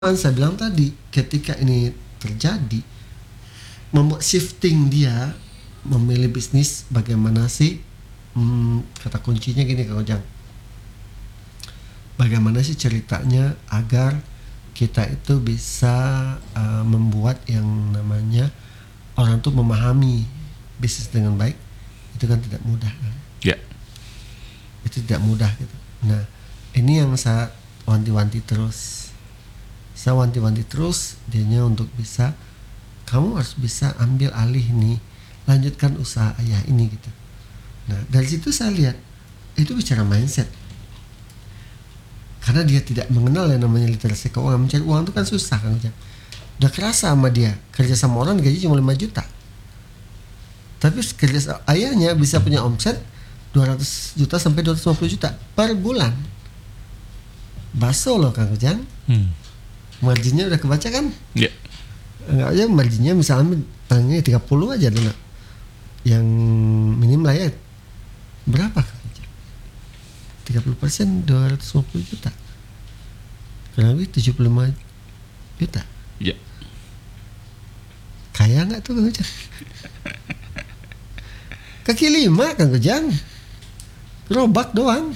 saya bilang tadi, ketika ini terjadi, membuat shifting dia memilih bisnis bagaimana sih, kata kuncinya gini Kang Ujang, bagaimana sih ceritanya agar kita itu bisa membuat yang namanya orang tuh memahami bisnis dengan baik, itu kan tidak mudah kan? Ya. Itu tidak mudah gitu. Nah, ini yang saya wanti-wanti terus. Saya wanti-wanti terus dianya untuk bisa, kamu harus bisa ambil alih nih, lanjutkan usaha ayah ini gitu. Nah, dari situ saya lihat itu bicara mindset. Karena dia tidak mengenal yang namanya literasi keuangan. Mencari uang itu kan susah kan. Udah kerasa sama dia, kerja sama orang gaji cuma 5 juta. Tapi kerja ayahnya bisa punya omset 200 juta sampai 250 juta per bulan. Baso loh Kang Ujang. Marginnya udah kebaca kan? Ya. Enggak aja marginnya misalnya tanya 30 aja dulu. Yang minim lah ya. Berapa Kang Ujang? 30% 250 juta. Kurang lebih 75 juta. Ya. Kaya enggak tuh Kang Ujang? Kaki 5 Kang Ujang. Gerobak doang.